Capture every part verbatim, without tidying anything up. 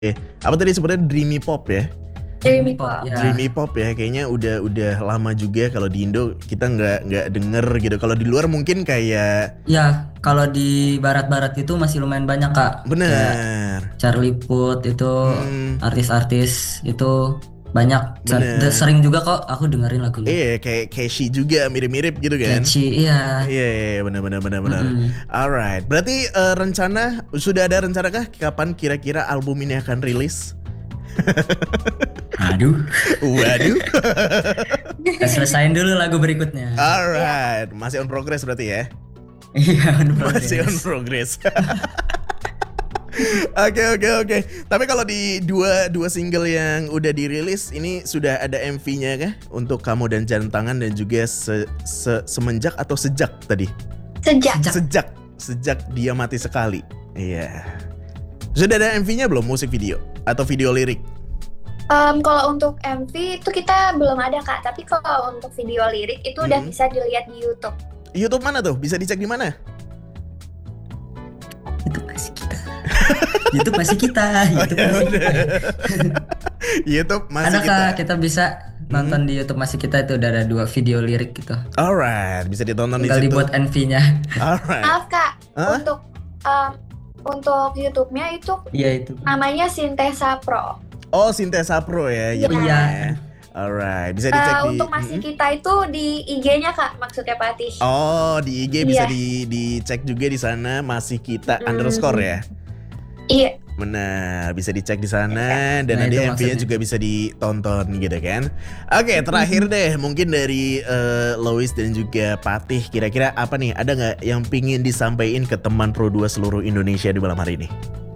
Eh, apa tadi sebenarnya dreamy pop ya? Dreamy pop. Ya. Dreamy pop ya, kayaknya udah udah lama juga kalau di Indo kita nggak nggak denger gitu. Kalau di luar mungkin kayak Ya, kalau di barat-barat itu masih lumayan banyak kak. Kayak bener. Charlie Puth itu Hmm. artis-artis itu banyak. Bener. Dan sering juga kok aku dengerin lagunya. Iya kayak Casey juga mirip-mirip gitu kan? Catchy, iya. Iya, iya benar benar benar benar. Mm-mm. Alright, berarti eh, rencana sudah ada rencana kah kapan kira-kira album ini akan rilis? Aduh, Waduh. kita selesain dulu lagu berikutnya. Alright, masih on progress berarti ya? Iya, on Masih on progress. progress. Oke oke oke. Tapi kalau di dua dua single yang udah dirilis ini sudah ada M V-nya kah untuk Kamu dan Jam Tangan dan juga se, se- semenjak atau sejak tadi? Sejak. Sejak. Sejak sejak dia mati sekali. Iya. Sudah ada M V-nya belum, musik video atau video lirik? Em, kalau untuk M V itu kita belum ada kak, tapi kalau untuk video lirik itu udah Hmm. bisa dilihat di YouTube. YouTube mana tuh? Bisa dicek di mana? Itu masih kita. YouTube masih kita. YouTube ya masih udah. kita. YouTube masih Ada kita. kak, kita bisa nonton di YouTube masih kita itu udah ada dua video lirik gitu. Alright, bisa ditonton di Tinggal situ. dibuat M V-nya. Alright. Maaf kak, Hah? untuk em, untuk YouTube-nya itu Iya itu. namanya Sintesa Pro. Oh, Sintesa Pro ya. Iya. YouTube-nya ya. Alright, bisa dicek Eh, di untuk masih Mm-mm. kita itu di I G-nya kak, maksudnya Patih. Oh, di I G bisa Iya. di dicek juga di sana masih kita Hmm. underscore ya. Iya. Benar, bisa dicek di sana dan Nah, nanti itu M V-nya maksudnya. juga bisa ditonton gitu kan. Oke, terakhir deh mungkin dari eh, Lois dan juga Patih, kira-kira apa nih? Ada nggak yang pingin disampaikan ke teman Pro dua seluruh Indonesia di malam hari ini?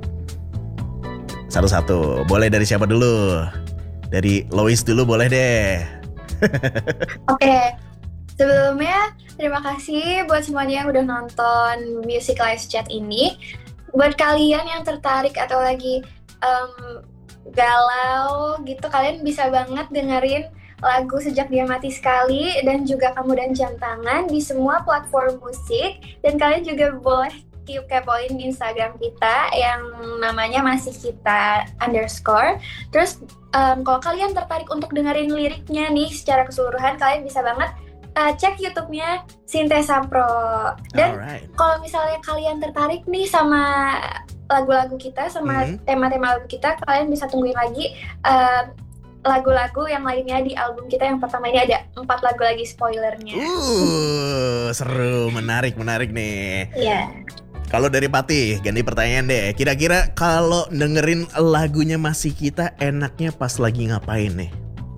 Satu-satu, boleh dari siapa dulu? Dari Lois dulu boleh deh. Oke. Sebelumnya terima kasih buat semuanya yang udah nonton Music Live Chat ini. Buat kalian yang tertarik atau lagi em, galau gitu, kalian bisa banget dengerin lagu Sejak Dia Mati Sekali dan juga Kamu dan Jam Tangan di semua platform musik. Dan kalian juga boleh keep kepoin di Instagram kita yang namanya masih kita underscore. Terus em, kalau kalian tertarik untuk dengerin liriknya nih secara keseluruhan, kalian bisa banget uh, cek YouTube-nya Sintesa Pro. Dan Alright. kalau misalnya kalian tertarik nih sama lagu-lagu kita, sama Mhm. tema-tema lagu kita, kalian bisa tungguin lagi uh, lagu-lagu yang lainnya di album kita. Yang pertama ini ada empat lagu lagi spoilernya. Uh, seru, menarik, menarik nih. Iya. Kalau dari Patih, ganti pertanyaan deh. Kira-kira kalau dengerin lagunya Masih Kita enaknya pas lagi ngapain nih?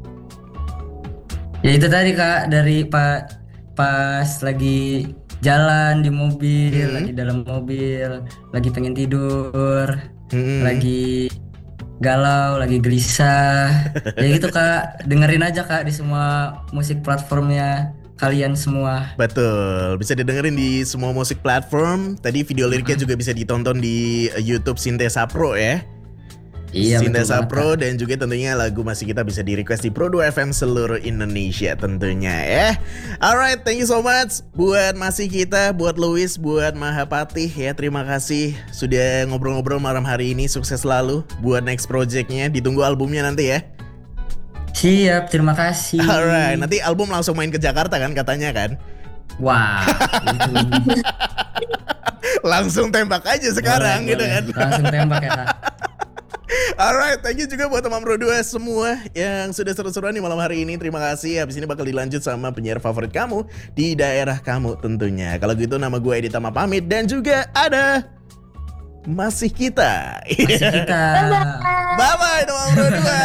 Ya itu tadi kak, dari pak pas lagi jalan di mobil, Hmm. lagi dalam mobil, lagi pengen tidur, Hmm. lagi galau, lagi gelisah. Ya gitu kak, dengerin aja kak di semua musik platformnya kalian semua. Betul, bisa didengerin di semua musik platform. Tadi video liriknya juga bisa ditonton di uh, YouTube Sintesa Pro ya. Iya betul Sintesa banget, Pro Kak. dan juga tentunya lagu Masih Kita bisa di request di Pro dua F M seluruh Indonesia tentunya ya. Alright, thank you so much buat Masih Kita, buat Louis, buat Mahapatih ya. Terima kasih sudah ngobrol-ngobrol malam hari ini. Sukses selalu buat next projectnya. Ditunggu albumnya nanti ya. Siap, terima kasih. Alright, nanti album langsung main ke Jakarta kan katanya kan? Wah, itu Langsung tembak aja sekarang boleh, gitu boleh. kan. Langsung tembak ya kak. Alright, thank you juga buat teman Pro dua semua yang sudah seru-seruan di malam hari ini. Terima kasih. Habis ini bakal dilanjut sama penyiar favorit kamu di daerah kamu tentunya. Kalau gitu nama gue Edi Tama pamit dan juga ada Masih Kita. Masih kita. Bye-bye teman Pro dua.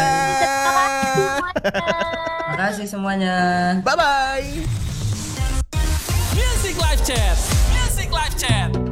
Terima kasih semuanya. Bye-bye. Music Live Chat. Music Live Chat.